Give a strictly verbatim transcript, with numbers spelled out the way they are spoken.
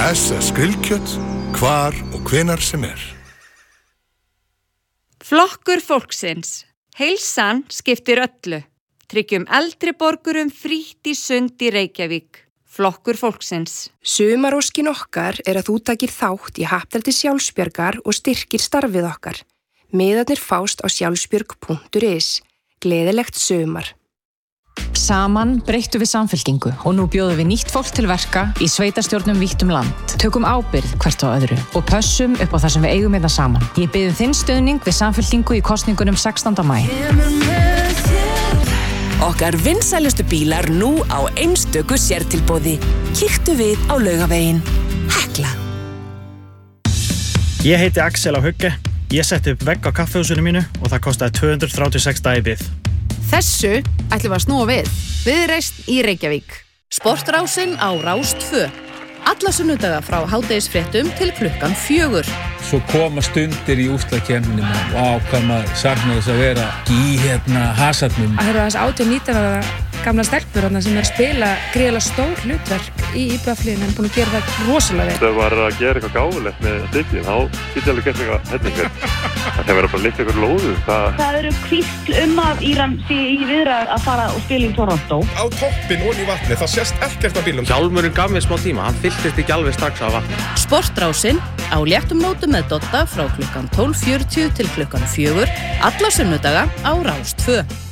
S S grillkjöt, hvar og hvenar sem er. Flokkur fólksins. Heilsan skiptir öllu. Tryggjum eldri borgurum frítt í sund í Reykjavík. Flokkur fólksins. Sumaróskin okkar er að þú takir þátt í happdrætti sjálfsbjargar og styrkir starfið okkar. Miðarnir fást á sjálfsbjörg punktur is. Gleðilegt sumar. Saman breyttum við samfylkingu og nú bjóðum við nýtt fólk til verka í sveitarstjórnum vítt um land. Tökum ábyrgð hvert á öðru og pössum upp á það sem við eigum hérna saman. Ég bið um þinn stuðning við samfylkingu í kosningunum sextánda maí. Okkar vinsælustu bílar nú á einstöku sértilboði. Kíktu við á Laugaveginn. Hekla. Ég heiti Axel á Hugge. Ég setti upp vegg á kaffihúsinu mínu og það kostaði tvö hundruð þrjátíu og sex dagi bið. Þessu ætlum við að snúa við. Viðreisn í Reykjavík. Sportrásin á Rás tvö. Alla sunnudaga frá hádegisfréttum til klukkan fjögur. Svo koma stundir í úrslitakeppninni og á hvað maður saknar þess að vera í hérna hasarnum. Það eru þess átján nítján ára gamla stelpur sem er að spila gríðarlega stór hlutverk í íbúðafluginu en búin að gera það rosalega vel. Þegar maður er að gera eitthvað gáfulegt með stikkin, þá getur alveg gert eitthvað hellingur. Það verður bara að lyfta ykkur lóðu. Það, það eru hvísl um að Íran sé í viðræður að fara og spila í Toronto. Á toppinn og í vatni, það sést ekkert á bílum. Hjálmurinn gaf mér smá tíma, hann fylltist ekki alveg strax á vatni. Sportrásin á léttum nótum með Dodda frá klukkan tólf fjörutíu til klukkan fjögur, alla sunnudaga á Rás tvö.